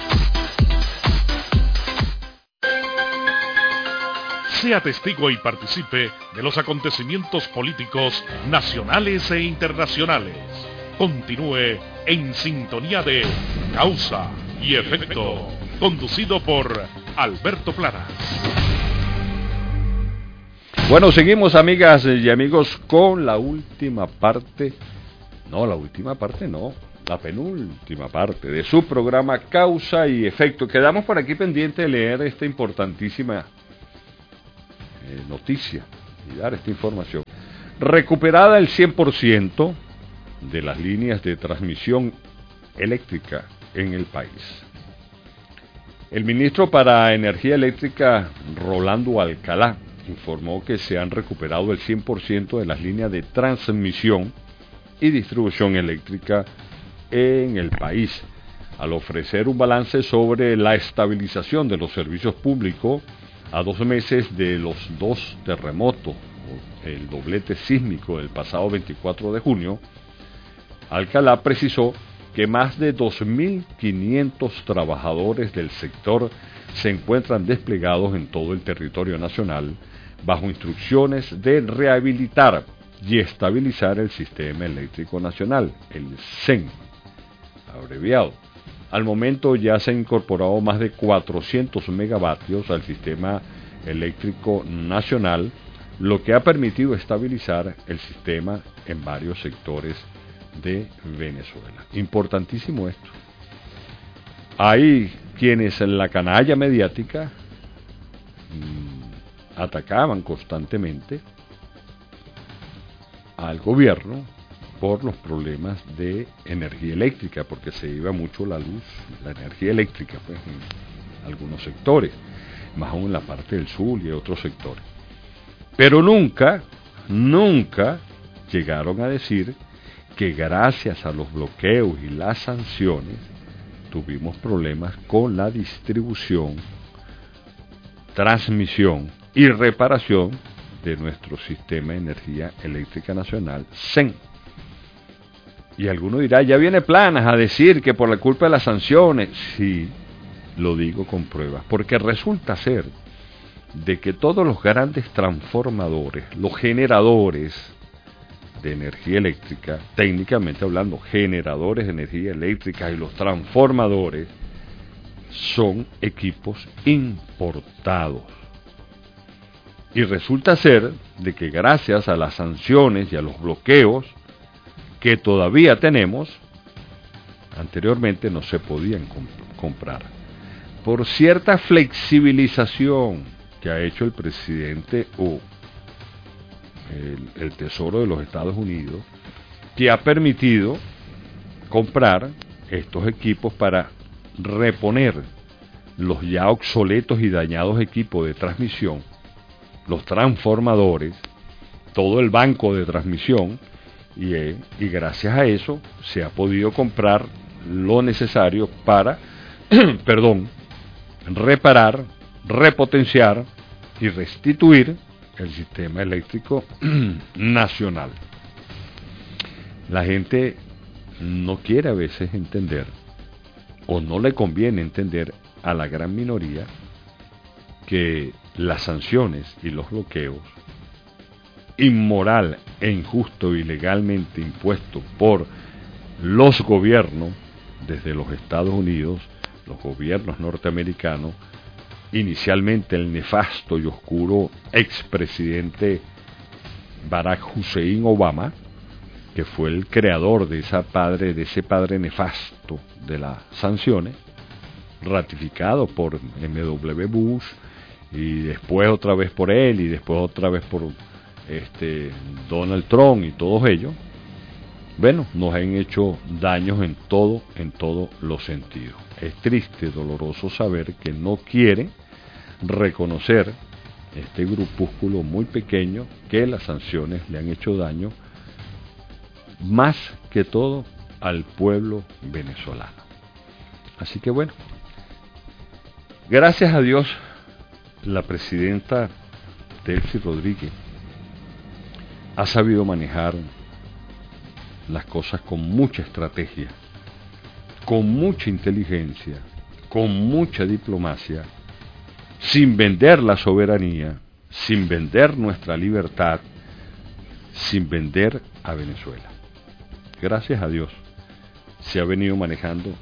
Sea testigo y participe de los acontecimientos políticos nacionales e internacionales. Continúe en sintonía de Causa y Efecto, conducido por Alberto Planas. Bueno, seguimos, amigas y amigos, con la última parte, la penúltima parte de su programa Causa y Efecto. Quedamos por aquí pendiente de leer esta importantísima noticia y dar esta información. Recuperada el 100% de las líneas de transmisión eléctrica en el país. El ministro para Energía Eléctrica, Rolando Alcalá, informó que se han recuperado el 100% de las líneas de transmisión y distribución eléctrica en el país, al ofrecer un balance sobre la estabilización de los servicios públicos a 2 meses de los 2 terremotos, el doblete sísmico del pasado 24 de junio. Alcalá precisó que más de 2.500 trabajadores del sector se encuentran desplegados en todo el territorio nacional bajo instrucciones de rehabilitar y estabilizar el Sistema Eléctrico Nacional, el SEN, abreviado. Al momento ya se han incorporado más de 400 megavatios al Sistema Eléctrico Nacional, lo que ha permitido estabilizar el sistema en varios sectores de Venezuela. Importantísimo esto. Hay quienes en la canalla mediática atacaban constantemente al gobierno por los problemas de energía eléctrica, porque se iba mucho la luz, la energía eléctrica, pues, en algunos sectores, más aún en la parte del sur y en otros sectores. Pero nunca llegaron a decir que gracias a los bloqueos y las sanciones tuvimos problemas con la distribución, transmisión y reparación de nuestro Sistema de Energía Eléctrica Nacional, SEN. Y alguno dirá, ya viene Planas a decir que por la culpa de las sanciones. Sí, lo digo con pruebas, porque resulta ser de que todos los grandes transformadores, los generadores de energía eléctrica, técnicamente hablando, generadores de energía eléctrica y los transformadores, son equipos importados. Y resulta ser de que gracias a las sanciones y a los bloqueos que todavía tenemos, anteriormente no se podían comprar. Por cierta flexibilización que ha hecho el presidente o el Tesoro de los Estados Unidos, que ha permitido comprar estos equipos para reponer los ya obsoletos y dañados equipos de transmisión, los transformadores, todo el banco de transmisión, y gracias a eso se ha podido comprar lo necesario para reparar, repotenciar y restituir el sistema eléctrico nacional. La gente no quiere a veces entender, o no le conviene entender a la gran minoría, que las sanciones y los bloqueos, inmoral e injusto y legalmente impuestos por los gobiernos, desde los Estados Unidos, los gobiernos norteamericanos, inicialmente el nefasto y oscuro expresidente Barack Hussein Obama, que fue el creador de ese padre nefasto de las sanciones, ratificado por M.W. Bush, y después otra vez por él, y después otra vez por Donald Trump y todos ellos. Bueno, nos han hecho daños en todos los sentidos. Es triste, doloroso saber que no quieren reconocer este grupúsculo muy pequeño que las sanciones le han hecho daño, más que todo al pueblo venezolano. Así que bueno, gracias a Dios, la presidenta Delcy Rodríguez ha sabido manejar las cosas con mucha estrategia, con mucha inteligencia, con mucha diplomacia, sin vender la soberanía, sin vender nuestra libertad, sin vender a Venezuela. Gracias a Dios se ha venido manejando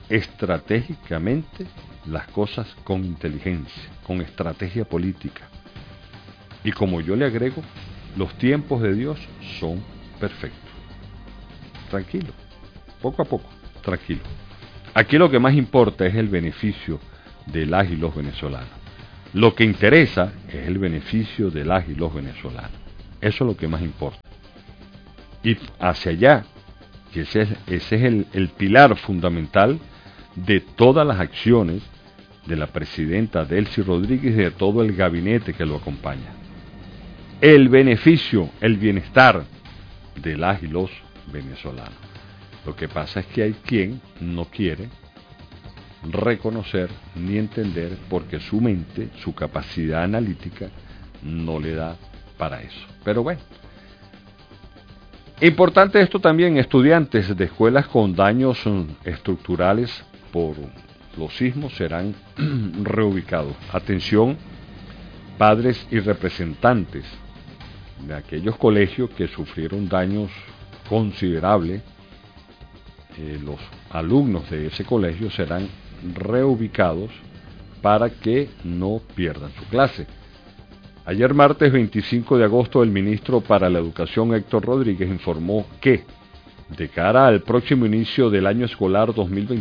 estratégicamente las cosas con inteligencia, con estrategia política. Y como yo le agrego, los tiempos de Dios son perfectos. Tranquilo, poco a poco, tranquilo. Aquí lo que más importa es el beneficio de las y los venezolanos. Lo que interesa es el beneficio de las y los venezolanos. Eso es lo que más importa. Y hacia allá, que ese es el pilar fundamental de todas las acciones de la presidenta Delcy Rodríguez y de todo el gabinete que lo acompaña. El beneficio, el bienestar de las y los venezolanos. Lo que pasa es que hay quien no quiere reconocer ni entender porque su mente, su capacidad analítica no le da para eso. Pero bueno, importante esto también, estudiantes de escuelas con daños estructurales por los sismos serán reubicados. Atención, padres y representantes de aquellos colegios que sufrieron daños considerables. Los alumnos de ese colegio serán reubicados para que no pierdan su clase. Ayer martes 25 de agosto el ministro para la Educación Héctor Rodríguez informó que de cara al próximo inicio del año escolar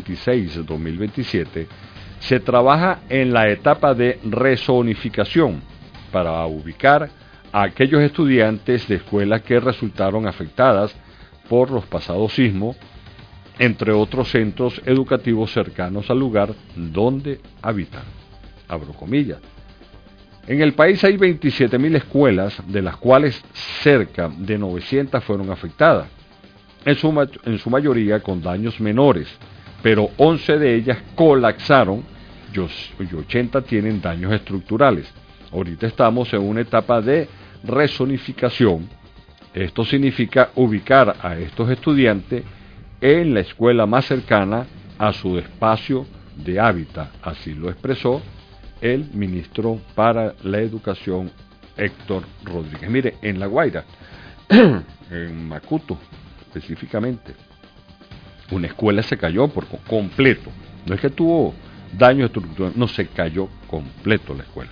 2026-2027 se trabaja en la etapa de rezonificación para ubicar a aquellos estudiantes de escuelas que resultaron afectadas por los pasados sismos, entre otros centros educativos cercanos al lugar donde habitan. Abro comillas. En el país hay 27.000 escuelas, de las cuales cerca de 900 fueron afectadas, en su mayoría con daños menores, pero 11 de ellas colapsaron y 80 tienen daños estructurales. Ahorita estamos en una etapa de rezonificación. Esto significa ubicar a estos estudiantes en la escuela más cercana a su espacio de hábitat, así lo expresó el ministro para la Educación Héctor Rodríguez. Mire, en La Guaira, en Macuto específicamente, una escuela se cayó por completo. No es que tuvo daño estructural, no, se cayó completo la escuela.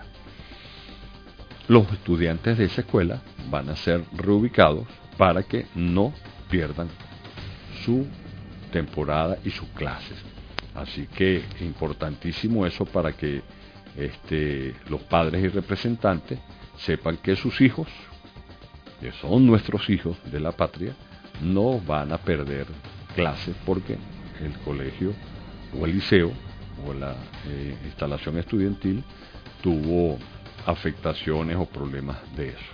Los estudiantes de esa escuela van a ser reubicados para que no pierdan su temporada y sus clases. Así que importantísimo eso para que los padres y representantes sepan que sus hijos, que son nuestros hijos de la patria, no van a perder clases porque el colegio o el liceo o la instalación estudiantil tuvo afectaciones o problemas de eso.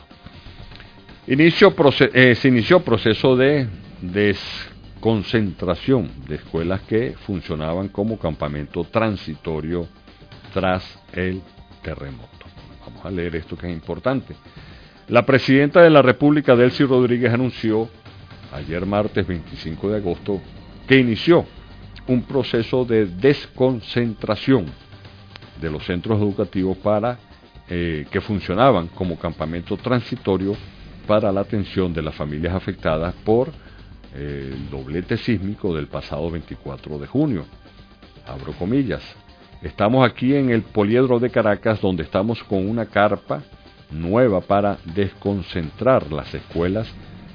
Se inició proceso de desconcentración de escuelas que funcionaban como campamento transitorio tras el terremoto. Vamos a leer esto que es importante. La presidenta de la República, Delcy Rodríguez, anunció ayer martes 25 de agosto que inició un proceso de desconcentración de los centros educativos para que funcionaban como campamento transitorio para la atención de las familias afectadas por el doblete sísmico del pasado 24 de junio. Abro comillas. Estamos aquí en el Poliedro de Caracas, donde estamos con una carpa nueva para desconcentrar las escuelas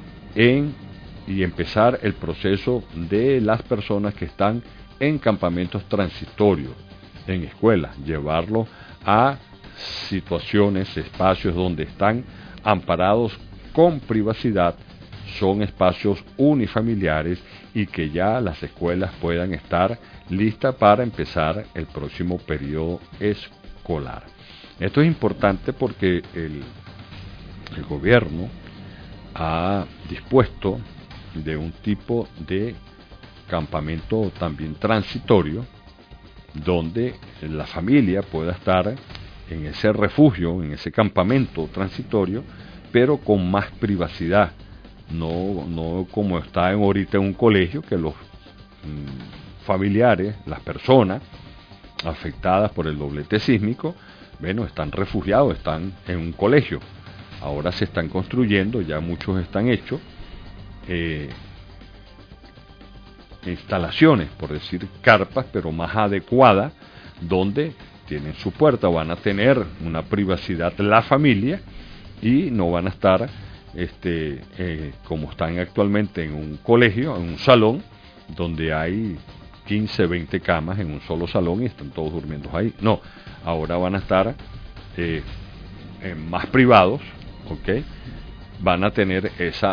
y empezar el proceso de las personas que están en campamentos transitorios, en escuelas, llevarlo a situaciones, espacios donde están amparados con privacidad, son espacios unifamiliares y que ya las escuelas puedan estar listas para empezar el próximo periodo escolar. Esto es importante porque el gobierno ha dispuesto de un tipo de campamento también transitorio donde la familia pueda estar en ese refugio, en ese campamento transitorio, pero con más privacidad, no como está ahorita en un colegio, que los familiares, las personas afectadas por el doblete sísmico, bueno, están refugiados, están en un colegio. Ahora se están construyendo, ya muchos están hechos, instalaciones, por decir carpas, pero más adecuadas, donde tienen su puerta, van a tener una privacidad la familia y no van a estar como están actualmente en un colegio, en un salón donde hay 15, 20 camas en un solo salón y están todos durmiendo ahí. No, ahora van a estar más privados, ¿ok? Van a tener esa